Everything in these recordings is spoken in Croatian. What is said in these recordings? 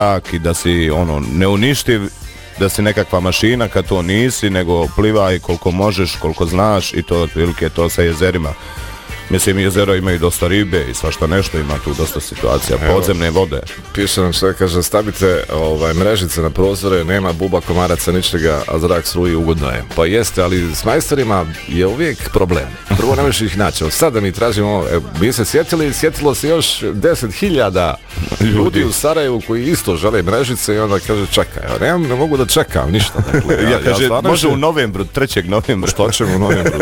jak i da si neuništiv, da si nekakva mašina kad to nisi, nego plivaj koliko možeš, koliko znaš i to otprilike to sa jezerima. Mislim, jezero imaju dosta ribe i svašta nešto, ima tu dosta situacija, podzemne vode. Piše nam sve, kaže, stavite mrežice na prozore, nema buba, komaraca, ničega, a zrak struji, ugodno je. Pa jeste, ali s majstorima je uvijek problem. Prvo ne možeš ih naći. Sada mi tražimo, mi se sjetilo se još 10.000 ljudi u Sarajevu koji isto žele mrežice i onda kaže, čekaj, ne mogu da čekam ništa. Dakle, ja kaže, može u novembru, 3. novembra. Što ćemo u novembru?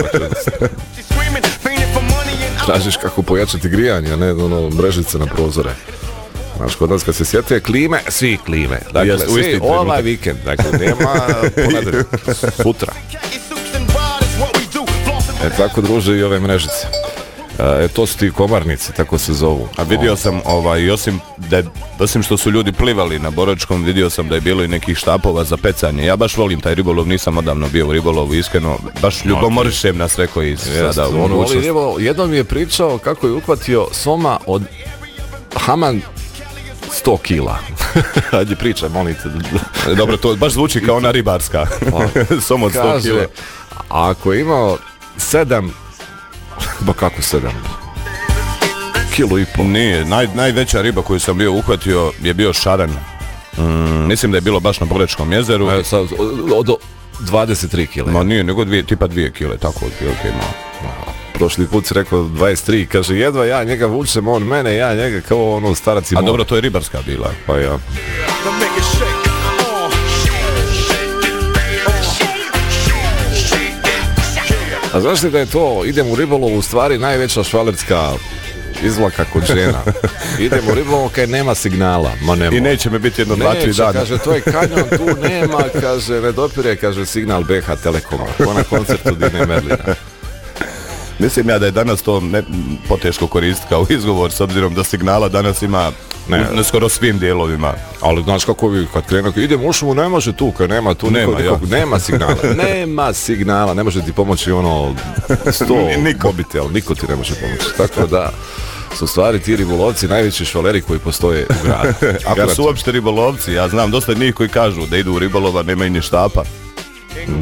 Tražiš kako pojačati grijanje, a ne mrežice na prozore. Znaš, kod nas kad se sjete klime, svi klime. Dakle, svi ovaj vikend, dakle, nema ponedeljak, sutra. Tako druže i ove mrežice. To su ti komarnici, tako se zovu. A vidio sam, osim što su ljudi plivali na Boračkom, vidio sam da je bilo i nekih štapova za pecanje. Ja baš volim taj ribolov, nisam odavno bio u ribolovu, iskreno, baš ljubomorišem na sve koji sada u mogućnosti. Jednom mi je pričao kako je uhvatio soma od haman 100 kila. Hajde pričaj, molim te. Dobro, to baš zvuči kao ona ribarska. Som od 100 kila. A ako je imao 7, ba kako 7? Kilo i pol. Nije, najveća riba koju sam bio uhvatio je bio šaran. Mislim da je bilo baš na Boračkom jezeru. Od 23 kile. Ma nije, nego tipa 2 kile, tako otprilike imao. Prošli put si rekao 23, kaže jedva ja njega vučem, on mene, ja njega kao ono starac i A dobro, to je ribarska bila. Pa ja. A znaš li da je to, idem u ribolov, u stvari najveća švalerska izlaka kod žena. Idem u ribolov kad nema signala. Ma nema. I neće me biti jedno 2-3 dana. Kaže, to je kanjon, tu nema, kaže, ne dopire, kaže, signal BH Telekoma. Ko na koncertu Dine Merlina. Mislim ja da je danas to poteško koristiti kao izgovor, s obzirom da signala danas ima na skoro svim dijelovima. Ali znaš kako bi kad krenu, idem u šumu, ne može tu, kad nema tu nema signala. Nema signala, ne može ti pomoći 100 mobitel, niko ti ne može pomoći. Tako da su stvari ti ribolovci najveći švaleri koji postoje u gradu. Ako su uopšte ribolovci, ja znam dosta njih koji kažu da idu u ribolova, nema i ni štapa.